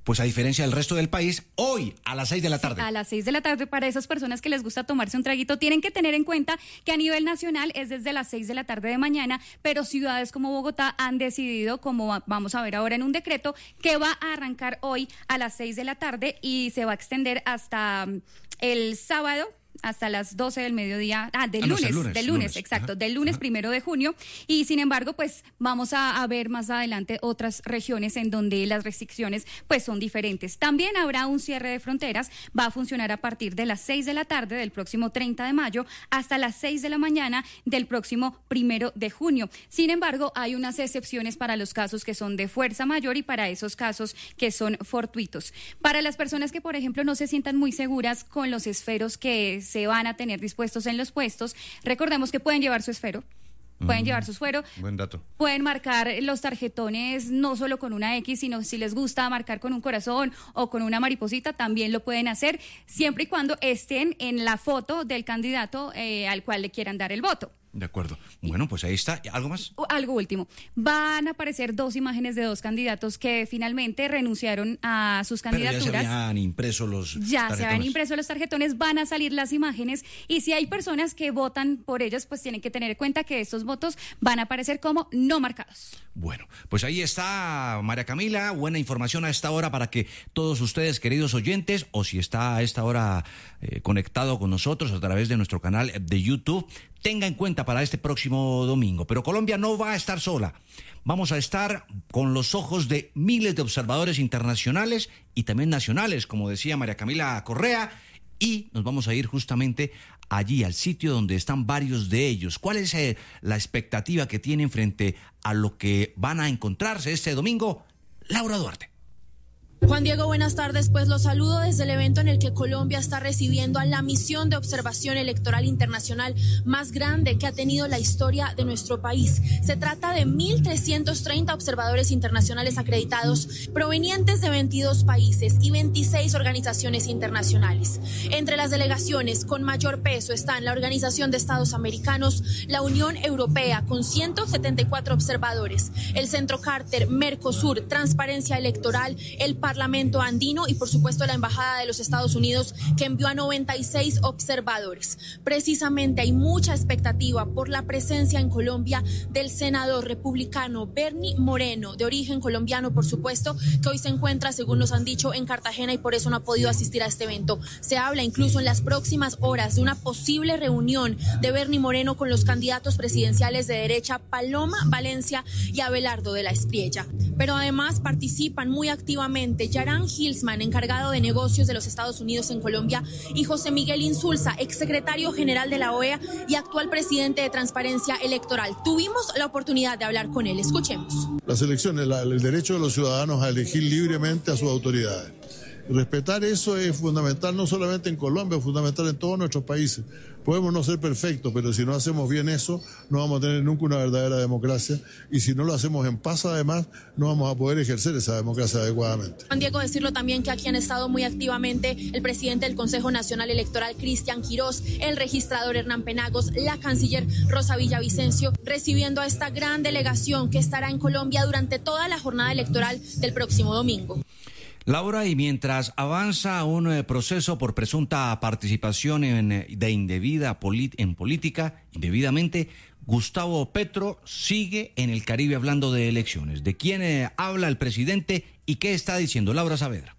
pues a diferencia del resto del país, hoy a las 6 de la tarde. Sí, a las 6 de la tarde, para esas personas que les gusta tomarse un traguito, tienen que tener en cuenta que a nivel nacional es desde las 6 de la tarde de mañana, pero ciudades como Bogotá han decidido, como vamos a ver ahora en un decreto, que va a arrancar hoy a las 6 de la tarde y se va a extender hasta el sábado, hasta las 12 del mediodía, del lunes, exacto, del lunes 1 de junio, y sin embargo, pues vamos a ver más adelante otras regiones en donde las restricciones pues son diferentes. También habrá un cierre de fronteras, va a funcionar a partir de las 6 de la tarde del próximo 30 de mayo hasta las 6 de la mañana del próximo 1 de junio. Sin embargo, hay unas excepciones para los casos que son de fuerza mayor y para esos casos que son fortuitos. Para las personas que, por ejemplo, no se sientan muy seguras con los esferos que se van a tener dispuestos en los puestos, recordemos que pueden llevar su esfero. Pueden llevar su esfero. Buen dato. Pueden marcar los tarjetones no solo con una X, sino si les gusta marcar con un corazón o con una mariposita, también lo pueden hacer, siempre y cuando estén en la foto del candidato al cual le quieran dar el voto. De acuerdo. Bueno, pues ahí está. ¿Algo más? Algo último. Van a aparecer 2 imágenes de 2 candidatos que finalmente renunciaron a sus candidaturas. Pero ya se habían impreso los tarjetones. Se habían impreso los tarjetones, van a salir las imágenes y si hay personas que votan por ellas, pues tienen que tener en cuenta que estos votos van a aparecer como no marcados. Bueno, pues ahí está, María Camila, buena información a esta hora para que todos ustedes, queridos oyentes, o si está a esta hora conectado con nosotros a través de nuestro canal de YouTube, tenga en cuenta para este próximo domingo. Pero Colombia no va a estar sola. Vamos a estar con los ojos de miles de observadores internacionales y también nacionales, como decía María Camila Correa, y nos vamos a ir justamente allí, al sitio donde están varios de ellos. ¿Cuál es la expectativa que tienen frente a lo que van a encontrarse este domingo? Laura Duarte. Juan Diego, buenas tardes. Pues los saludo desde el evento en el que Colombia está recibiendo a la misión de observación electoral internacional más grande que ha tenido la historia de nuestro país. Se trata de 1.330 observadores internacionales acreditados provenientes de 22 países y 26 organizaciones internacionales. Entre las delegaciones con mayor peso están la Organización de Estados Americanos, la Unión Europea con 174 observadores, el Centro Carter, Mercosur, Transparencia Electoral, el Parlamento Andino y por supuesto la Embajada de los Estados Unidos, que envió a 96 observadores. Precisamente hay mucha expectativa por la presencia en Colombia del senador republicano Bernie Moreno, de origen colombiano por supuesto, que hoy se encuentra, según nos han dicho, en Cartagena y por eso no ha podido asistir a este evento. Se habla incluso en las próximas horas de una posible reunión de Bernie Moreno con los candidatos presidenciales de derecha Paloma Valencia y Abelardo de la Espriella. Pero además participan muy activamente Yaran Hilsman, encargado de negocios de los Estados Unidos en Colombia, y José Miguel Insulza, exsecretario general de la OEA y actual presidente de Transparencia Electoral. Tuvimos la oportunidad de hablar con él. Escuchemos. Las elecciones, el derecho de los ciudadanos a elegir libremente a sus autoridades. Respetar eso es fundamental no solamente en Colombia, es fundamental en todos nuestros países. Podemos no ser perfectos, pero si no hacemos bien eso, no vamos a tener nunca una verdadera democracia, y si no lo hacemos en paz, además, no vamos a poder ejercer esa democracia adecuadamente. Juan Diego, decirlo también que aquí han estado muy activamente el presidente del Consejo Nacional Electoral, Cristian Quirós, el registrador Hernán Penagos, la canciller Rosa Villavicencio, recibiendo a esta gran delegación que estará en Colombia durante toda la jornada electoral del próximo domingo. Laura, y mientras avanza un proceso por presunta participación en política, indebidamente, Gustavo Petro sigue en el Caribe hablando de elecciones. ¿De quién habla el presidente y qué está diciendo? Laura Saavedra.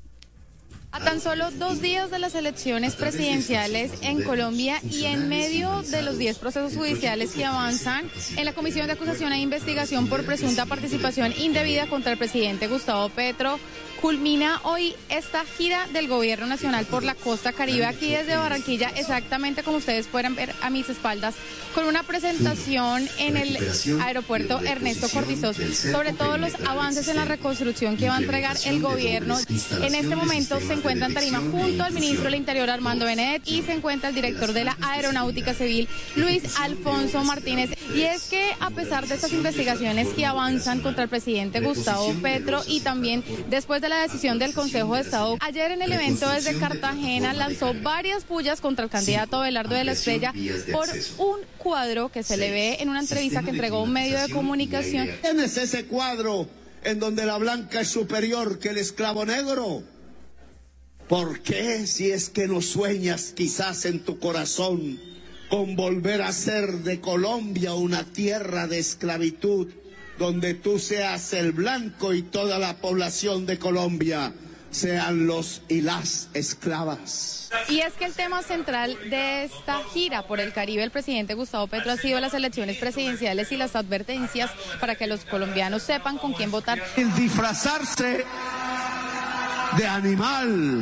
A tan solo 2 días de las elecciones presidenciales en Colombia y en medio de los 10 procesos judiciales que avanzan en la Comisión de Acusación e Investigación por presunta participación indebida contra el presidente Gustavo Petro, culmina hoy esta gira del Gobierno Nacional por la costa Caribe, aquí desde Barranquilla, exactamente como ustedes pueden ver a mis espaldas, con una presentación en el aeropuerto Ernesto Cortizos sobre todos los avances en la reconstrucción que va a entregar el gobierno. En este momento se encuentra en tarima junto al ministro del Interior Armando Benedet y se encuentra el director de la Aeronáutica Civil Luis Alfonso Martínez. Y es que a pesar de estas investigaciones que avanzan contra el presidente Gustavo Petro y también después de la decisión del Consejo de Estado, ayer en el evento desde Cartagena lanzó varias pullas contra el candidato Abelardo de la Espriella por un cuadro que se le ve en una entrevista que entregó un medio de comunicación. ¿Quién es ese cuadro en donde la blanca es superior que el esclavo negro? ¿Por qué, si es que no sueñas quizás en tu corazón con volver a ser de Colombia una tierra de esclavitud, donde tú seas el blanco y toda la población de Colombia sean los y las esclavas? Y es que el tema central de esta gira por el Caribe del presidente Gustavo Petro ha sido las elecciones presidenciales y las advertencias para que los colombianos sepan con quién votar. El disfrazarse de animal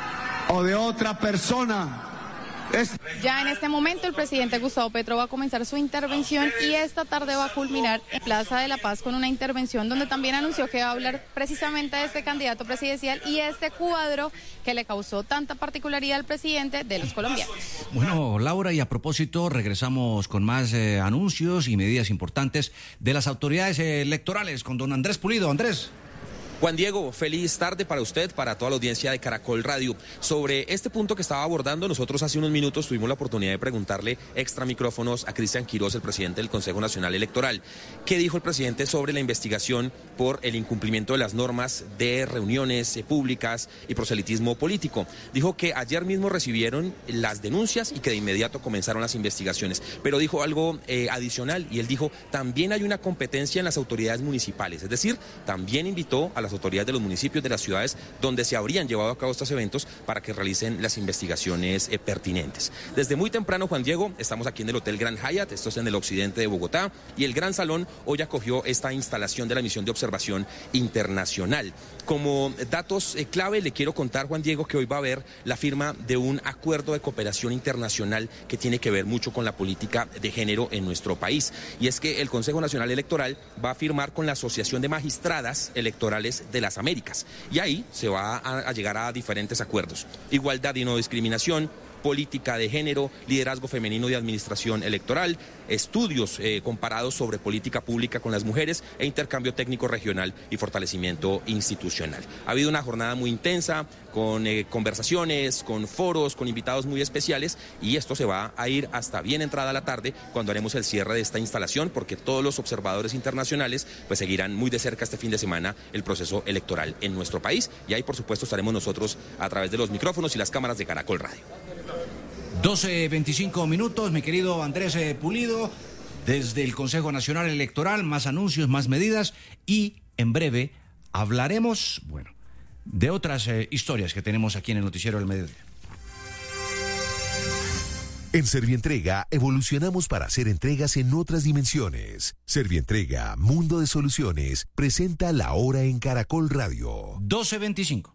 o de otra persona. Ya en este momento el presidente Gustavo Petro va a comenzar su intervención y esta tarde va a culminar en Plaza de la Paz con una intervención donde también anunció que va a hablar precisamente de este candidato presidencial y este cuadro que le causó tanta particularidad al presidente de los colombianos. Bueno, Laura, y a propósito, regresamos con más anuncios y medidas importantes de las autoridades electorales con don Andrés Pulido. Andrés. Juan Diego, feliz tarde para usted, para toda la audiencia de Caracol Radio. Sobre este punto que estaba abordando, nosotros hace unos minutos tuvimos la oportunidad de preguntarle extra micrófonos a Cristian Quiroz, el presidente del Consejo Nacional Electoral. ¿Qué dijo el presidente sobre la investigación por el incumplimiento de las normas de reuniones públicas y proselitismo político? Dijo que ayer mismo recibieron las denuncias y que de inmediato comenzaron las investigaciones. Pero dijo algo adicional y él dijo, también hay una competencia en las autoridades municipales. Es decir, también invitó a las autoridades de los municipios, de las ciudades donde se habrían llevado a cabo estos eventos para que realicen las investigaciones pertinentes. Desde muy temprano, Juan Diego, estamos aquí en el Hotel Grand Hyatt, esto es en el occidente de Bogotá, y el Gran Salón hoy acogió esta instalación de la misión de observación internacional. Como datos clave le quiero contar, Juan Diego, que hoy va a haber la firma de un acuerdo de cooperación internacional que tiene que ver mucho con la política de género en nuestro país. Y es que el Consejo Nacional Electoral va a firmar con la Asociación de Magistradas Electorales de las Américas. Y ahí se va a llegar a diferentes acuerdos. Igualdad y no discriminación, política de género, liderazgo femenino de administración electoral, estudios comparados sobre política pública con las mujeres e intercambio técnico regional y fortalecimiento institucional. Ha habido una jornada muy intensa con conversaciones, con foros, con invitados muy especiales y esto se va a ir hasta bien entrada la tarde cuando haremos el cierre de esta instalación porque todos los observadores internacionales pues seguirán muy de cerca este fin de semana el proceso electoral en nuestro país y ahí por supuesto estaremos nosotros a través de los micrófonos y las cámaras de Caracol Radio. 12:25 minutos, mi querido Andrés Pulido, desde el Consejo Nacional Electoral, más anuncios, más medidas y en breve hablaremos, bueno, de otras historias que tenemos aquí en el Noticiero del Mediodía. En Servientrega evolucionamos para hacer entregas en otras dimensiones. Servientrega, Mundo de Soluciones, presenta La Hora en Caracol Radio. 12:25.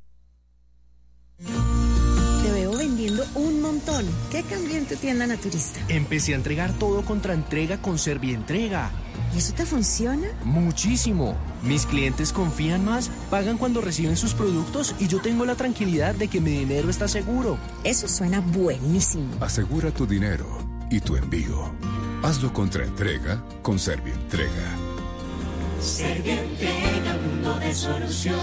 Un montón. ¿Qué cambió en tu tienda naturista? Empecé a entregar todo contra entrega con Servientrega. ¿Y eso te funciona? Muchísimo. Mis clientes confían más, pagan cuando reciben sus productos y yo tengo la tranquilidad de que mi dinero está seguro. Eso suena buenísimo. Asegura tu dinero y tu envío. Hazlo contra entrega con Servientrega. Servientrega, mundo de soluciones.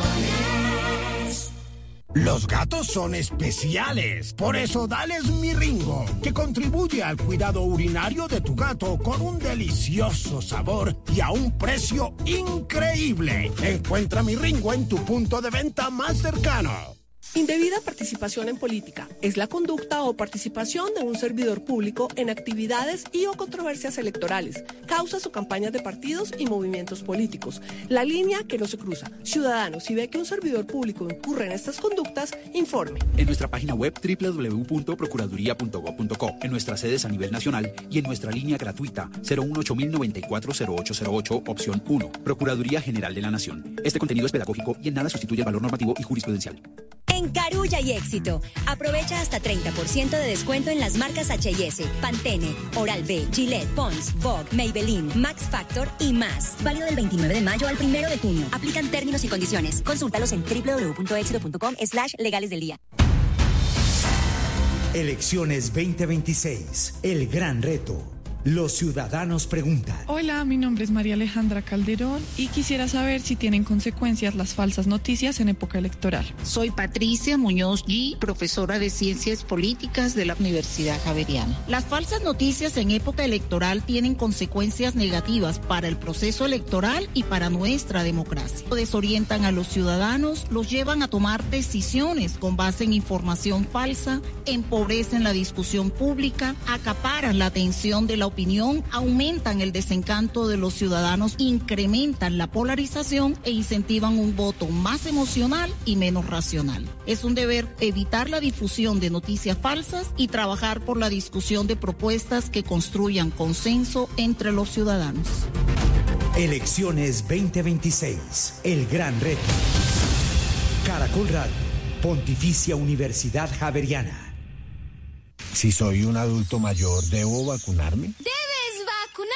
Los gatos son especiales, por eso dales Mi Ringo, que contribuye al cuidado urinario de tu gato con un delicioso sabor y a un precio increíble. Encuentra Mi Ringo en tu punto de venta más cercano. Indebida participación en política es la conducta o participación de un servidor público en actividades y o controversias electorales, causas o campañas de partidos y movimientos políticos. La línea que no se cruza. Ciudadano, si ve que un servidor público incurre en estas conductas, informe. En nuestra página web www.procuraduría.gov.co, en nuestras sedes a nivel nacional y en nuestra línea gratuita 018-094-0808, opción 1, Procuraduría General de la Nación. Este contenido es pedagógico y en nada sustituye el valor normativo y jurisprudencial. En Carulla y Éxito, aprovecha hasta 30% de descuento en las marcas H&S, Pantene, Oral-B, Gillette, Pond's, Vogue, Maybelline, Max Factor y más. Válido del 29 de mayo al 1 de junio. Aplican términos y condiciones. Consúltalos en www.exito.com/legales del día. Elecciones 2026. El gran reto. Los ciudadanos preguntan. Hola, mi nombre es María Alejandra Calderón y quisiera saber si tienen consecuencias las falsas noticias en época electoral. Soy Patricia Muñoz G., profesora de Ciencias Políticas de la Universidad Javeriana. Las falsas noticias en época electoral tienen consecuencias negativas para el proceso electoral y para nuestra democracia. Desorientan a los ciudadanos, los llevan a tomar decisiones con base en información falsa, empobrecen la discusión pública, acaparan la atención de la opinión, aumentan el desencanto de los ciudadanos, incrementan la polarización e incentivan un voto más emocional y menos racional. Es un deber evitar la difusión de noticias falsas y trabajar por la discusión de propuestas que construyan consenso entre los ciudadanos. Elecciones 2026, el gran reto. Caracol Radio, Pontificia Universidad Javeriana. Si soy un adulto mayor, ¿debo vacunarme? ¡Debe